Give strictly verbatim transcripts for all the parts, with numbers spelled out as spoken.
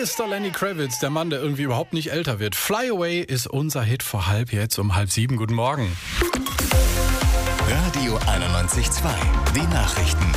Mister Lenny Kravitz, der Mann, der irgendwie überhaupt nicht älter wird. Fly Away ist unser Hit vor halb jetzt um halb sieben. Guten Morgen. Radio einundneunzig Komma zwei, die Nachrichten.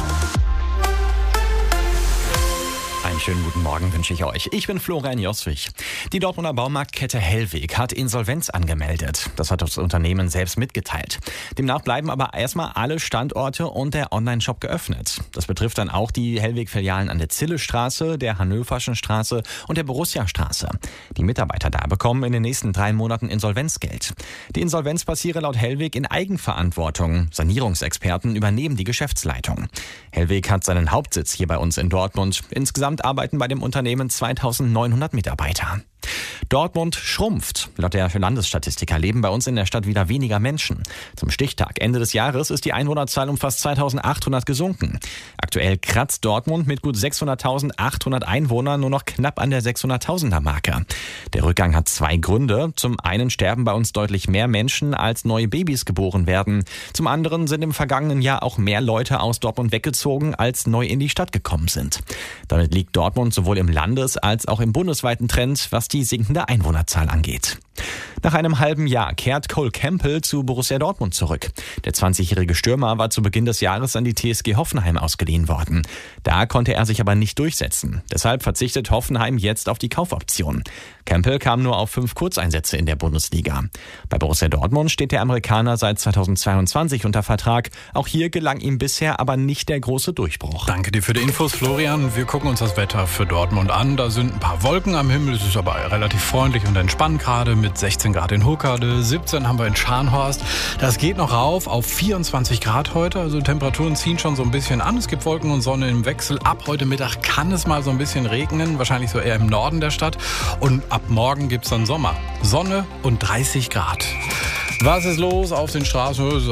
Einen schönen guten Morgen wünsche ich euch. Ich bin Florian Joswig. Die Dortmunder Baumarktkette Hellweg hat Insolvenz angemeldet. Das hat das Unternehmen selbst mitgeteilt. Demnach bleiben aber erstmal alle Standorte und der Onlineshop geöffnet. Das betrifft dann auch die Hellweg-Filialen an der Zillestraße, der Hannöverschen Straße und der Borussia-Straße. Die Mitarbeiter da bekommen in den nächsten drei Monaten Insolvenzgeld. Die Insolvenz passiere laut Hellweg in Eigenverantwortung. Sanierungsexperten übernehmen die Geschäftsleitung. Hellweg hat seinen Hauptsitz hier bei uns in Dortmund. Insgesamt arbeiten bei dem Unternehmen zweitausendneunhundert Mitarbeiter. Dortmund schrumpft. Laut der Landesstatistiker leben bei uns in der Stadt wieder weniger Menschen. Zum Stichtag Ende des Jahres ist die Einwohnerzahl um fast zweitausendachthundert gesunken. Aktuell kratzt Dortmund mit gut sechshunderttausendachthundert Einwohnern nur noch knapp an der sechshunderttausender Marke. Der Rückgang hat zwei Gründe. Zum einen sterben bei uns deutlich mehr Menschen, als neue Babys geboren werden. Zum anderen sind im vergangenen Jahr auch mehr Leute aus Dortmund weggezogen, als neu in die Stadt gekommen sind. Damit liegt Dortmund sowohl im Landes- als auch im bundesweiten Trend, was die sinkende Einwohnerzahl angeht. Nach einem halben Jahr kehrt Cole Campbell zu Borussia Dortmund zurück. Der zwanzigjährige Stürmer war zu Beginn des Jahres an die T S G Hoffenheim ausgeliehen worden. Da konnte er sich aber nicht durchsetzen. Deshalb verzichtet Hoffenheim jetzt auf die Kaufoption. Campbell kam nur auf fünf Kurzeinsätze in der Bundesliga. Bei Borussia Dortmund steht der Amerikaner seit zweitausendzweiundzwanzig unter Vertrag. Auch hier gelang ihm bisher aber nicht der große Durchbruch. Danke dir für die Infos, Florian. Wir gucken uns das Wetter für Dortmund an. Da sind ein paar Wolken am Himmel. Es ist aber relativ freundlich und entspannt gerade mit sechzehn Grad in Huckade, siebzehn haben wir in Scharnhorst. Das geht noch rauf auf vierundzwanzig Grad heute. Also Temperaturen ziehen schon so ein bisschen an. Es gibt Wolken und Sonne im Wechsel. Ab heute Mittag kann es mal so ein bisschen regnen. Wahrscheinlich so eher im Norden der Stadt. Und ab morgen gibt es dann Sommer. Sonne und dreißig Grad. Was ist los auf den Straßen?